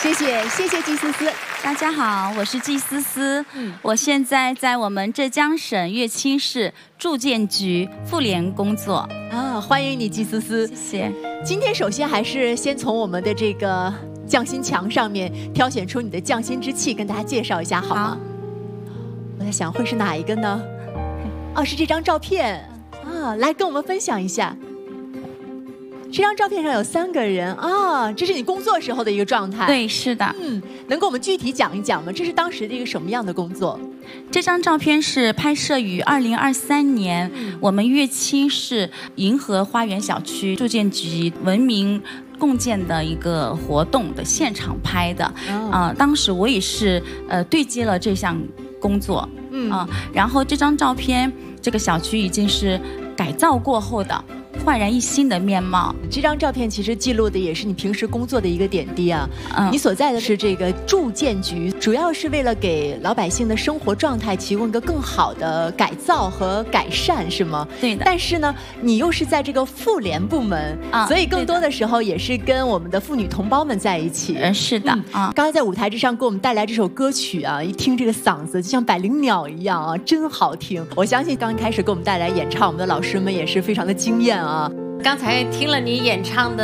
谢谢季思思。 大家好，我是季思思。我现在在我们浙江省乐清市住建局妇联工作。 欢迎你，季思思。 谢谢。 今天首先还是先从我们的这个匠心墙上面挑选出你的匠心之器，跟大家介绍一下好吗？我在想会是哪一个呢？是这张照片来跟我们分享一下。这张照片上有3个人这是你工作时候的一个状态。 对，是的。 能跟我们具体讲一讲吗？这是当时的一个什么样的工作？ 这张照片是拍摄于2023年，我们乐清市银河花园小区住建局文明共建的一个活动的现场拍的。当时我也是对接了这项工作。然后这张照片，这个小区已经是改造过后的。焕然一新的面貌。 这张照片其实记录的也是你平时工作的一个点滴啊。你所在的是这个住建局，主要是为了给老百姓的生活状态提供一个更好的改造和改善，是吗？ 对的。 但是呢，你又是在这个妇联部门，所以更多的时候也是跟我们的妇女同胞们在一起。 是的。 刚才在舞台之上给我们带来这首歌曲啊，一听这个嗓子就像百灵鸟一样啊，真好听。我相信刚开始给我们带来演唱，我们的老师们也是非常的惊艳啊。 刚才听了你演唱的